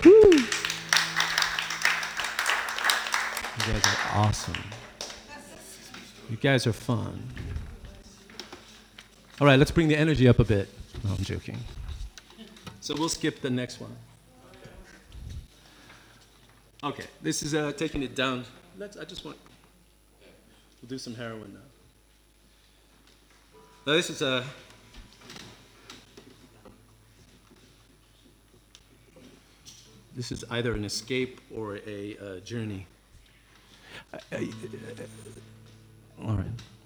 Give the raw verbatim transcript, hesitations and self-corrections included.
You guys are awesome. You guys are fun. All right, let's bring the energy up a bit. No, I'm joking. So we'll skip the next one. Okay, this is uh, taking it down. Let's. I just want. We'll do some heroin now. Now this is a. This is either an escape or a uh, journey. I, I, all right.